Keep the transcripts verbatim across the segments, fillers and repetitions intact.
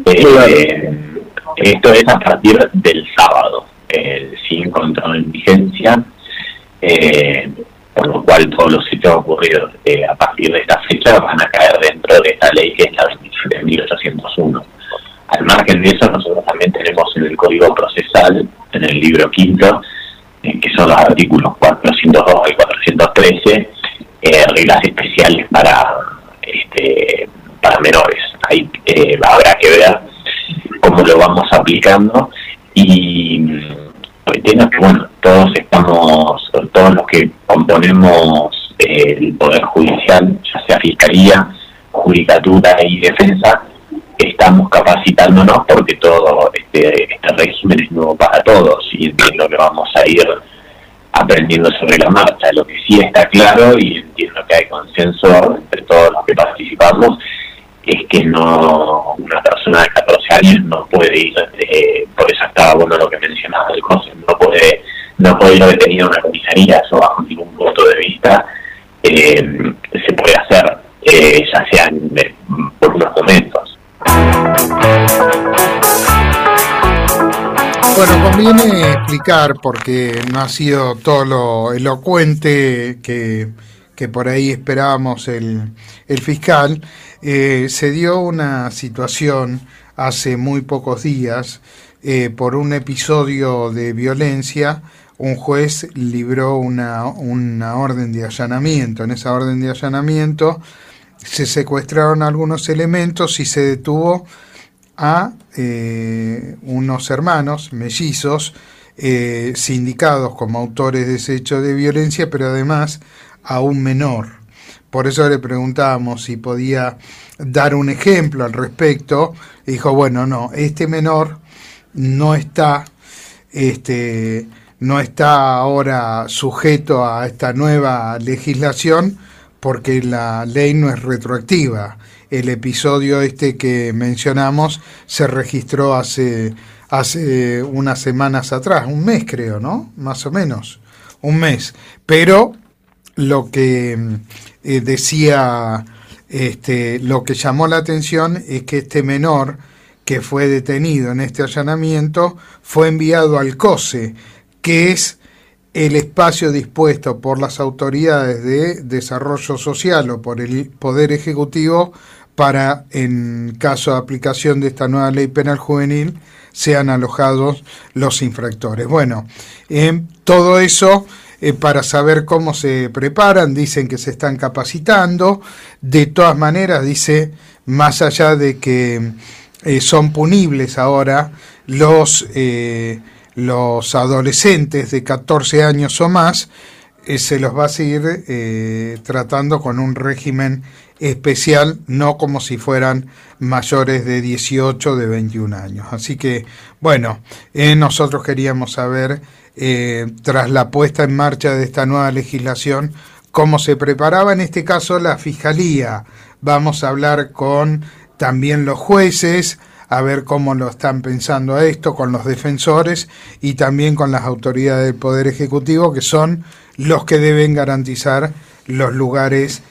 Eh, esto es a partir del sábado, eh, sin encontrado en vigencia, eh, por lo cual todos los hechos ocurridos eh, a partir de esta fecha van a caer dentro de esta ley que es la veintisiete mil ochocientos uno. Al margen de eso, nosotros también tenemos en el Código Procesal, en el libro quinto, eh, que son los artículos cuatrocientos dos y cuatrocientos trece, eh, reglas especiales para este para menores. Ahí eh, habrá que ver cómo lo vamos aplicando y entiendo que bueno, todos estamos, todos los que componemos eh, el Poder Judicial, ya sea Fiscalía, Judicatura y Defensa, estamos capacitándonos porque todo este, este régimen es nuevo para todos y entiendo que vamos a ir aprendiendo sobre la marcha. Lo que sí está claro, y entiendo que hay consenso entre todos los que participamos, es que no una persona de catorce años no puede ir, eh, por eso estaba bueno lo que mencionaba del COSE, no puede, no puede ir detenido en una comisaría, eso bajo ningún punto de vista eh, se puede hacer, eh, ya sea en, eh, por unos momentos. Bueno, conviene explicar, porque no ha sido todo lo elocuente que, que por ahí esperábamos el, el fiscal. Eh, se dio una situación hace muy pocos días, eh, por un episodio de violencia. Un juez libró una, una orden de allanamiento. En esa orden de allanamiento se secuestraron algunos elementos y se detuvo a eh, unos hermanos mellizos eh, sindicados como autores de ese hecho de violencia, pero además a un menor. Por eso le preguntábamos si podía dar un ejemplo al respecto. Dijo, bueno, no, este menor no está, este, no está ahora sujeto a esta nueva legislación porque la ley no es retroactiva. El episodio este que mencionamos se registró hace, hace unas semanas atrás, un mes creo, ¿no? Más o menos, un mes. Pero lo que eh, decía, este, lo que llamó la atención es que este menor que fue detenido en este allanamiento fue enviado al COSE, que es el espacio dispuesto por las autoridades de desarrollo social o por el Poder Ejecutivo para, en caso de aplicación de esta nueva ley penal juvenil, sean alojados los infractores. Bueno, eh, todo eso eh, para saber cómo se preparan, dicen que se están capacitando. De todas maneras, dice, más allá de que eh, son punibles ahora los, eh, los adolescentes de catorce años o más, eh, se los va a seguir eh, tratando con un régimen especial, no como si fueran mayores de dieciocho, de veintiún años. Así que, bueno, eh, nosotros queríamos saber, eh, tras la puesta en marcha de esta nueva legislación, cómo se preparaba en este caso la Fiscalía. Vamos a hablar con también los jueces, a ver cómo lo están pensando a esto, con los defensores y también con las autoridades del Poder Ejecutivo, que son los que deben garantizar los lugares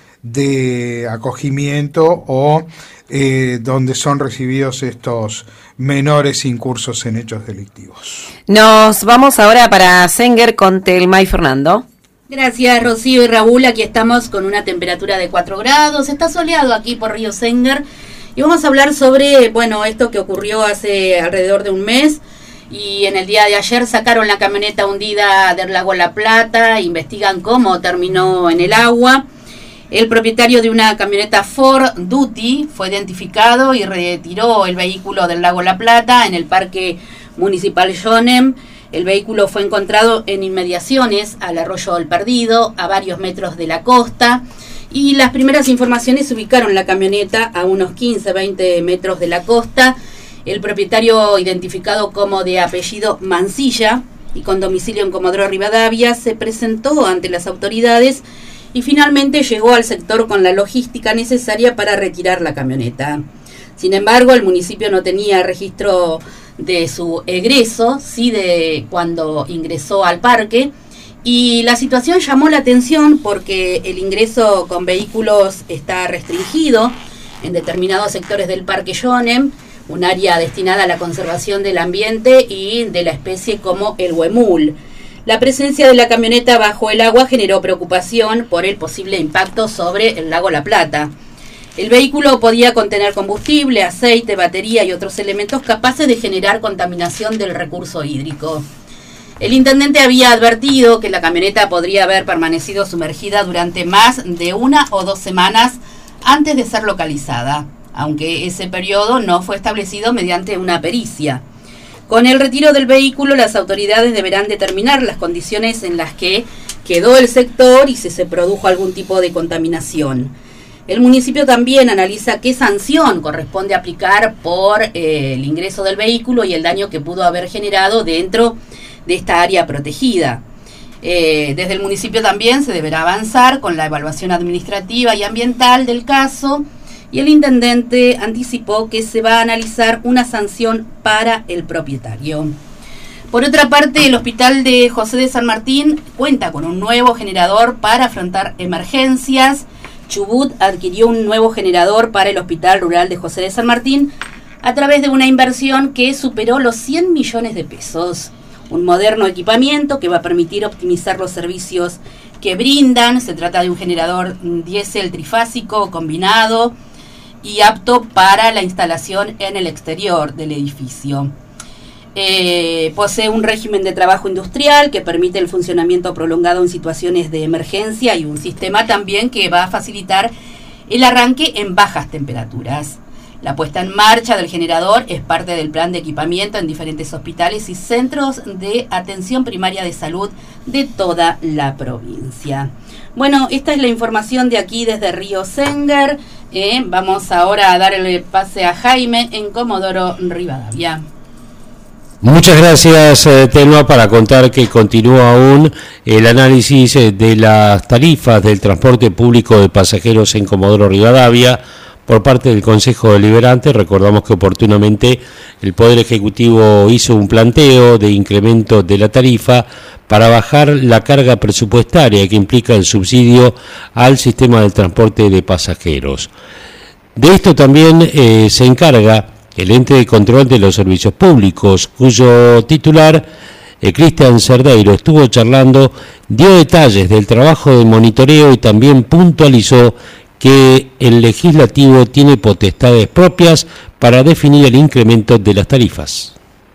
de acogimiento o eh, donde son recibidos estos menores incursos en hechos delictivos. Nos vamos ahora para Senguer con Telma y Fernando. Gracias, Rocío y Raúl. Aquí estamos con una temperatura de cuatro grados. Está soleado aquí por Río Senguer. Y vamos a hablar sobre, bueno, esto que ocurrió hace alrededor de un mes. Y en el día de ayer sacaron la camioneta hundida del lago La Plata. Investigan cómo terminó en el agua. El propietario de una camioneta Ford Duty fue identificado y retiró el vehículo del lago La Plata en el Parque Municipal Jonem. El vehículo fue encontrado en inmediaciones al Arroyo del Perdido, a varios metros de la costa. Y las primeras informaciones ubicaron la camioneta a unos quince a veinte metros de la costa. El propietario, identificado como de apellido Mancilla y con domicilio en Comodoro Rivadavia, se presentó ante las autoridades y finalmente llegó al sector con la logística necesaria para retirar la camioneta. Sin embargo, el municipio no tenía registro de su egreso, sí de cuando ingresó al parque, y la situación llamó la atención porque el ingreso con vehículos está restringido en determinados sectores del Parque Jonem, un área destinada a la conservación del ambiente y de la especie como el huemul. La presencia de la camioneta bajo el agua generó preocupación por el posible impacto sobre el lago La Plata. El vehículo podía contener combustible, aceite, batería y otros elementos capaces de generar contaminación del recurso hídrico. El intendente había advertido que la camioneta podría haber permanecido sumergida durante más de una o dos semanas antes de ser localizada, aunque ese periodo no fue establecido mediante una pericia. Con el retiro del vehículo, las autoridades deberán determinar las condiciones en las que quedó el sector y si se produjo algún tipo de contaminación. El municipio también analiza qué sanción corresponde aplicar por eh, el ingreso del vehículo y el daño que pudo haber generado dentro de esta área protegida. Eh, desde el municipio también se deberá avanzar con la evaluación administrativa y ambiental del caso, y el intendente anticipó que se va a analizar una sanción para el propietario. Por otra parte, el hospital de José de San Martín cuenta con un nuevo generador para afrontar emergencias. Chubut adquirió un nuevo generador para el Hospital Rural de José de San Martín a través de una inversión que superó los cien millones de pesos. Un moderno equipamiento que va a permitir optimizar los servicios que brindan. Se trata de un generador diésel trifásico combinado y apto para la instalación en el exterior del edificio. Eh, posee un régimen de trabajo industrial que permite el funcionamiento prolongado en situaciones de emergencia y un sistema también que va a facilitar el arranque en bajas temperaturas. La puesta en marcha del generador es parte del plan de equipamiento en diferentes hospitales y centros de atención primaria de salud de toda la provincia. Bueno, esta es la información de aquí desde Río Senguer. Eh, vamos ahora a darle pase a Jaime en Comodoro Rivadavia. Muchas gracias, eh, Telma, para contar que continúa aún el análisis eh, de las tarifas del transporte público de pasajeros en Comodoro Rivadavia por parte del Consejo Deliberante. Recordamos que oportunamente el Poder Ejecutivo hizo un planteo de incremento de la tarifa para bajar la carga presupuestaria que implica el subsidio al sistema del transporte de pasajeros. De esto también eh, se encarga el ente de control de los servicios públicos, cuyo titular, eh, Cristian Cerdeiro, estuvo charlando, dio detalles del trabajo de monitoreo y también puntualizó que el legislativo tiene potestades propias para definir el incremento de las tarifas.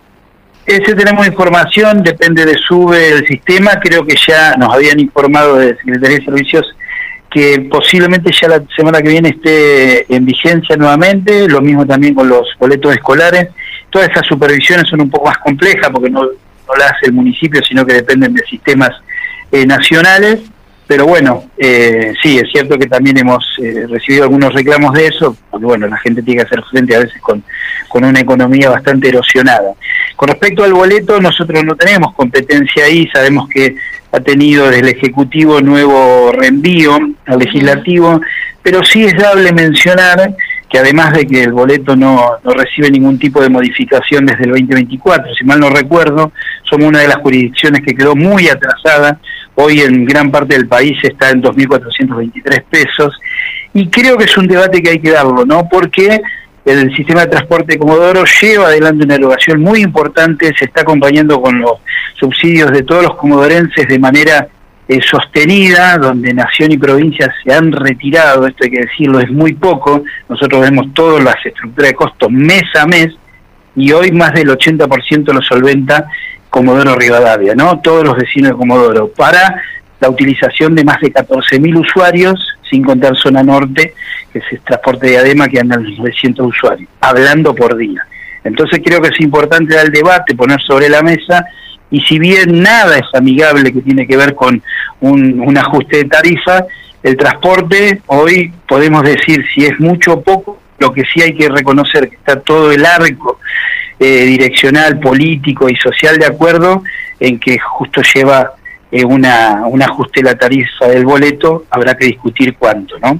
Ese tenemos información, depende de SUBE el sistema, creo que ya nos habían informado de Secretaría de Servicios que posiblemente ya la semana que viene esté en vigencia nuevamente, lo mismo también con los boletos escolares. Todas esas supervisiones son un poco más complejas porque no, no las hace el municipio, sino que dependen de sistemas eh, nacionales. Pero bueno, eh, sí, es cierto que también hemos eh, recibido algunos reclamos de eso, porque bueno, la gente tiene que hacer frente a veces con, con una economía bastante erosionada. Con respecto al boleto, nosotros no tenemos competencia ahí, sabemos que ha tenido desde el Ejecutivo nuevo reenvío al Legislativo, pero sí es dable mencionar que además de que el boleto no, no recibe ningún tipo de modificación desde el veinte veinticuatro, si mal no recuerdo, somos una de las jurisdicciones que quedó muy atrasada. Hoy en gran parte del país está en dos mil cuatrocientos veintitrés pesos, y creo que es un debate que hay que darlo, ¿no? Porque el sistema de transporte de Comodoro lleva adelante una erogación muy importante, se está acompañando con los subsidios de todos los comodorenses de manera eh, sostenida, donde nación y provincia se han retirado, esto hay que decirlo, es muy poco. Nosotros vemos todas las estructuras de costos mes a mes, y hoy más del ochenta por ciento lo solventa Comodoro Rivadavia, ¿no? Todos los vecinos de Comodoro, para la utilización de más de catorce mil usuarios, sin contar zona norte, que es el transporte de ADEMA, que andan los novecientos usuarios, hablando por día. Entonces creo que es importante dar el debate, poner sobre la mesa, y si bien nada es amigable que tiene que ver con un, un ajuste de tarifa, el transporte, hoy podemos decir si es mucho o poco. Lo que sí hay que reconocer que está todo el arco eh, direccional, político y social de acuerdo en que justo lleva eh, una, un ajuste de la tarifa del boleto, habrá que discutir cuánto, ¿no?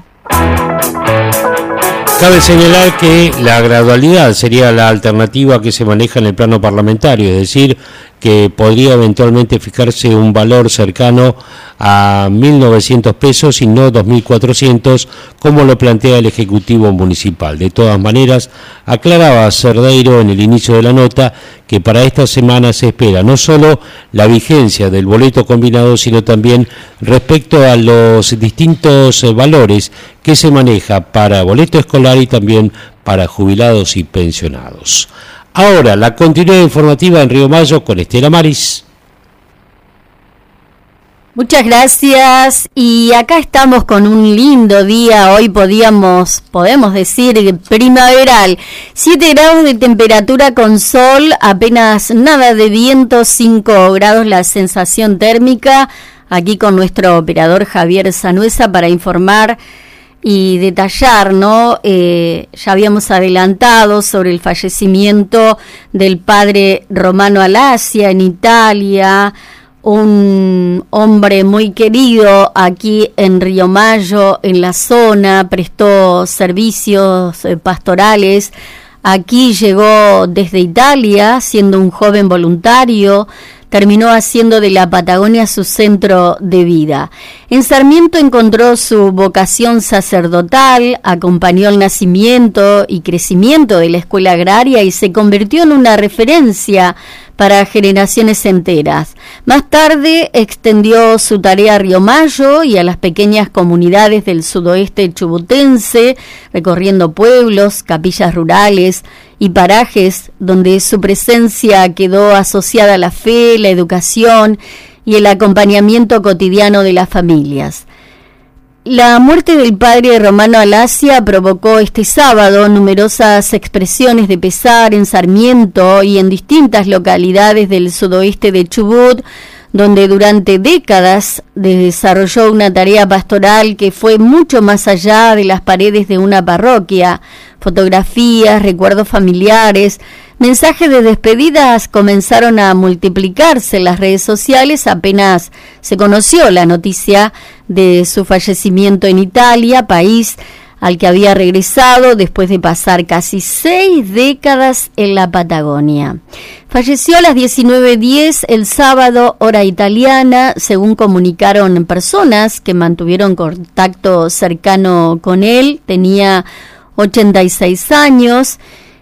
Cabe señalar que la gradualidad sería la alternativa que se maneja en el plano parlamentario, es decir, que podría eventualmente fijarse un valor cercano a mil novecientos pesos y no dos mil cuatrocientos, como lo plantea el Ejecutivo Municipal. De todas maneras, aclaraba Cerdeiro en el inicio de la nota que para esta semana se espera no solo la vigencia del boleto combinado, sino también respecto a los distintos valores que se maneja para boleto escolar y también para jubilados y pensionados. Ahora, la continuidad informativa en Río Mayo con Estela Maris. Muchas gracias, y acá estamos con un lindo día. Hoy podíamos, podemos decir primaveral, siete grados de temperatura con sol, apenas nada de viento, cinco grados la sensación térmica. Aquí con nuestro operador Javier Sanuesa para informar y detallar, ¿no? Eh, ya habíamos adelantado sobre el fallecimiento del padre Romano Alasia en Italia, un hombre muy querido aquí en Río Mayo, en la zona, prestó servicios eh, pastorales. Aquí llegó desde Italia, siendo un joven voluntario, terminó haciendo de la Patagonia su centro de vida. En Sarmiento encontró su vocación sacerdotal, acompañó el nacimiento y crecimiento de la escuela agraria y se convirtió en una referencia para generaciones enteras. Más tarde extendió su tarea a Río Mayo y a las pequeñas comunidades del sudoeste chubutense, recorriendo pueblos, capillas rurales y parajes donde su presencia quedó asociada a la fe, la educación y el acompañamiento cotidiano de las familias. La muerte del padre Romano Alasia provocó este sábado numerosas expresiones de pesar en Sarmiento y en distintas localidades del sudoeste de Chubut, donde durante décadas desarrolló una tarea pastoral que fue mucho más allá de las paredes de una parroquia. Fotografías, recuerdos familiares, mensajes de despedidas comenzaron a multiplicarse en las redes sociales apenas se conoció la noticia de su fallecimiento en Italia, país al que había regresado después de pasar casi seis décadas en la Patagonia. Falleció a las diecinueve diez el sábado, hora italiana, según comunicaron personas que mantuvieron contacto cercano con él. Tenía ochenta y seis años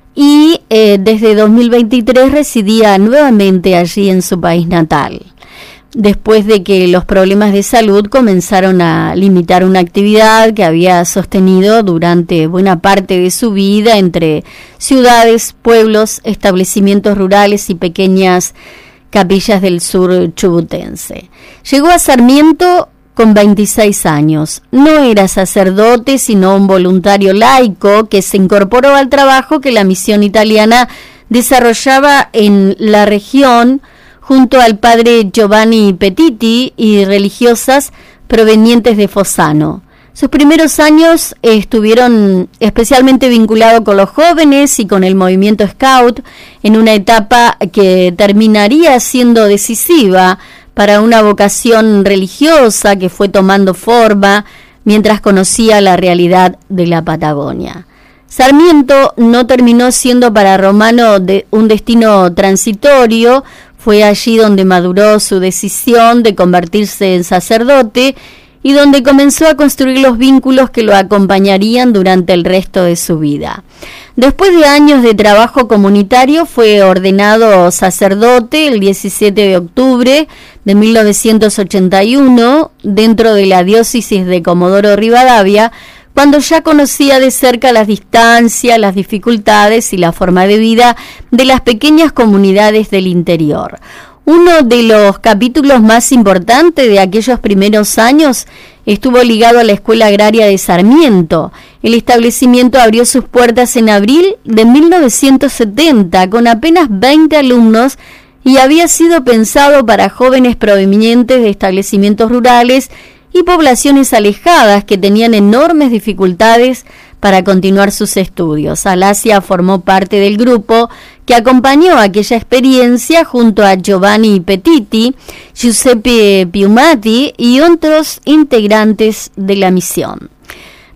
y eh, desde dos mil veintitrés residía nuevamente allí en su país natal, después de que los problemas de salud comenzaron a limitar una actividad que había sostenido durante buena parte de su vida entre ciudades, pueblos, establecimientos rurales y pequeñas capillas del sur chubutense. Llegó a Sarmiento con veintiséis años. No era sacerdote, sino un voluntario laico que se incorporó al trabajo que la misión italiana desarrollaba en la región junto al padre Giovanni Petiti y religiosas provenientes de Fossano. Sus primeros años estuvieron especialmente vinculados con los jóvenes y con el movimiento Scout, en una etapa que terminaría siendo decisiva para una vocación religiosa que fue tomando forma mientras conocía la realidad de la Patagonia. Sarmiento no terminó siendo para Romano de un destino transitorio. Fue allí donde maduró su decisión de convertirse en sacerdote y donde comenzó a construir los vínculos que lo acompañarían durante el resto de su vida. Después de años de trabajo comunitario, fue ordenado sacerdote el diecisiete de octubre de mil novecientos ochenta y uno dentro de la diócesis de Comodoro Rivadavia, cuando ya conocía de cerca las distancias, las dificultades y la forma de vida de las pequeñas comunidades del interior. Uno de los capítulos más importantes de aquellos primeros años estuvo ligado a la Escuela Agraria de Sarmiento. El establecimiento abrió sus puertas en abril de mil novecientos setenta con apenas veinte alumnos y había sido pensado para jóvenes provenientes de establecimientos rurales y poblaciones alejadas que tenían enormes dificultades para continuar sus estudios. Alasia formó parte del grupo que acompañó aquella experiencia junto a Giovanni Petiti, Giuseppe Piumati y otros integrantes de la misión.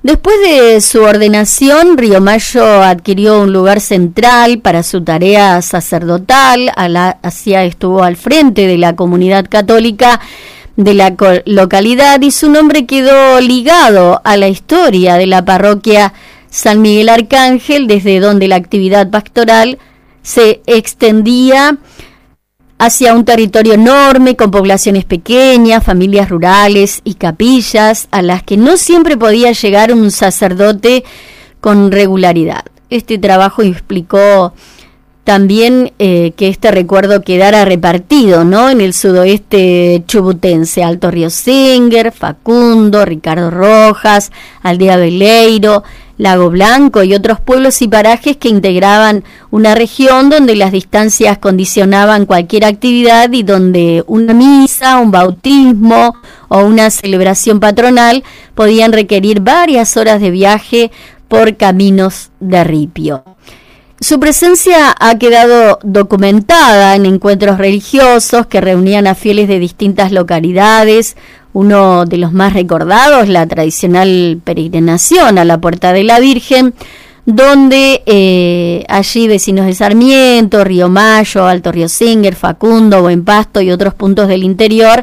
Después de su ordenación, Río Mayo adquirió un lugar central para su tarea sacerdotal. Alasia estuvo al frente de la comunidad católica de la localidad y su nombre quedó ligado a la historia de la parroquia San Miguel Arcángel, desde donde la actividad pastoral se extendía hacia un territorio enorme con poblaciones pequeñas, familias rurales y capillas a las que no siempre podía llegar un sacerdote con regularidad. Este trabajo implicó también eh, que este recuerdo quedara repartido, ¿no?, en el sudoeste chubutense: Alto Río Senguer, Facundo, Ricardo Rojas, Aldea Veleiro, Lago Blanco y otros pueblos y parajes que integraban una región donde las distancias condicionaban cualquier actividad y donde una misa, un bautismo o una celebración patronal podían requerir varias horas de viaje por caminos de ripio. Su presencia ha quedado documentada en encuentros religiosos que reunían a fieles de distintas localidades. Uno de los más recordados, la tradicional peregrinación a la Puerta de la Virgen, donde eh, allí vecinos de Sarmiento, Río Mayo, Alto Río Senguer, Facundo, Buen Pasto y otros puntos del interior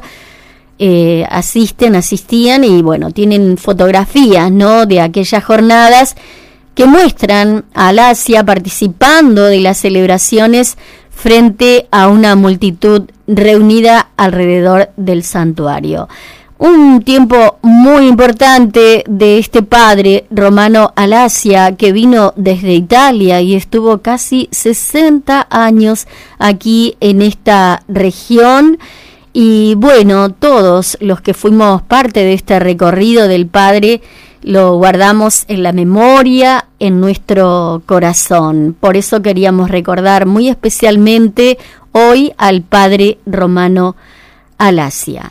eh, asisten, asistían y bueno, tienen fotografías, ¿no?, de aquellas jornadas que muestran a Alasia participando de las celebraciones frente a una multitud reunida alrededor del santuario. Un tiempo muy importante de este padre, Romano Alasia, que vino desde Italia y estuvo casi sesenta años aquí en esta región. Y bueno, todos los que fuimos parte de este recorrido del padre lo guardamos en la memoria, en nuestro corazón. Por eso queríamos recordar muy especialmente hoy al padre Romano Alasia.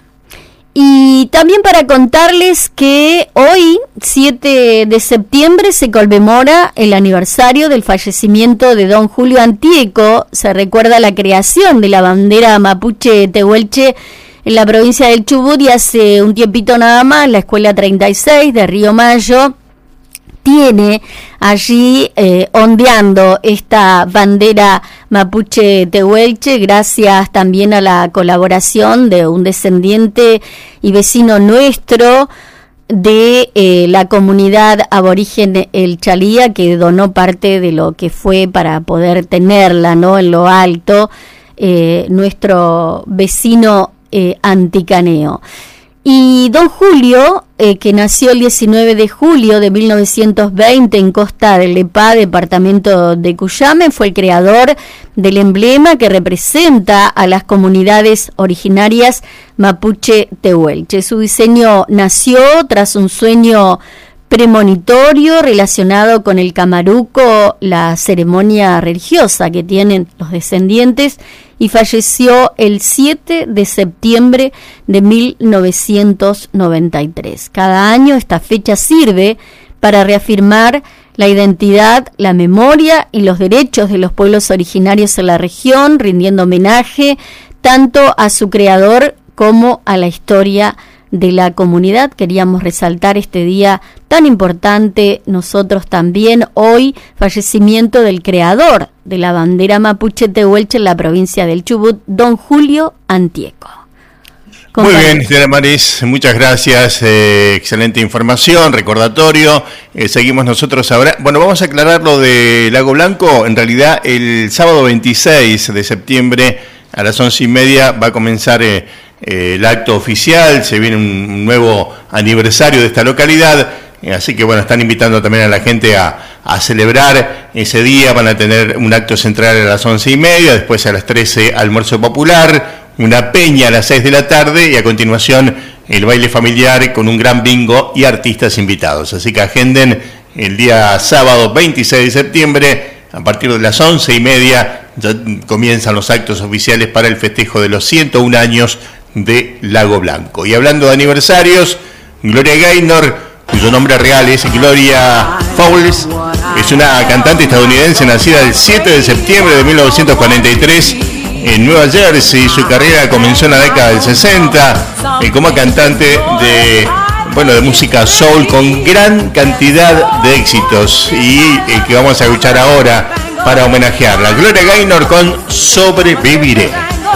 Y también para contarles que hoy, siete de septiembre, se conmemora el aniversario del fallecimiento de don Julio Antieco. Se recuerda la creación de la bandera mapuche tehuelche en la provincia del Chubut, y hace un tiempito nada más la Escuela treinta y seis de Río Mayo tiene allí eh, ondeando esta bandera mapuche tehuelche, gracias también a la colaboración de un descendiente y vecino nuestro de eh, la comunidad aborigen El Chalía, que donó parte de lo que fue para poder tenerla, ¿no?, en lo alto, eh, nuestro vecino Eh, anticaneo. Y don Julio, eh, que nació el diecinueve de julio de mil novecientos veinte en Costa del Lepá, departamento de Cuyame, fue el creador del emblema que representa a las comunidades originarias mapuche tehuelche. Su diseño nació tras un sueño premonitorio relacionado con el camaruco, la ceremonia religiosa que tienen los descendientes, y falleció el siete de septiembre de mil novecientos noventa y tres. Cada año esta fecha sirve para reafirmar la identidad, la memoria y los derechos de los pueblos originarios en la región, rindiendo homenaje tanto a su creador como a la historia de la comunidad. Queríamos resaltar este día tan importante nosotros también hoy, fallecimiento del creador de la bandera mapuche tehuelche en la provincia del Chubut, don Julio Antieco. Muy bien, Estela Maris, muchas gracias, eh, excelente información, recordatorio. Eh, seguimos nosotros ahora. Bueno, vamos a aclarar lo de Lago Blanco. En realidad, el sábado veintiséis de septiembre a las once y media va a comenzar eh, eh, el acto oficial. Se viene un nuevo aniversario de esta localidad. Eh, así que, bueno, están invitando también a la gente a, a celebrar ese día. Van a tener un acto central a las once y media, después a las trece almuerzo popular, una peña a las seis de la tarde y a continuación el baile familiar con un gran bingo y artistas invitados. Así que agenden el día sábado veintiséis de septiembre a partir de las once y media. Ya comienzan los actos oficiales para el festejo de los ciento un años de Lago Blanco. Y hablando de aniversarios, Gloria Gaynor, cuyo nombre real es Gloria Fowles, es una cantante estadounidense nacida el siete de septiembre de mil novecientos cuarenta y tres en Nueva Jersey. Su carrera comenzó en la década del sesenta eh, como cantante de bueno, de música soul con gran cantidad de éxitos y eh, que vamos a escuchar ahora para homenajearla. Gloria Gaynor con Sobreviviré.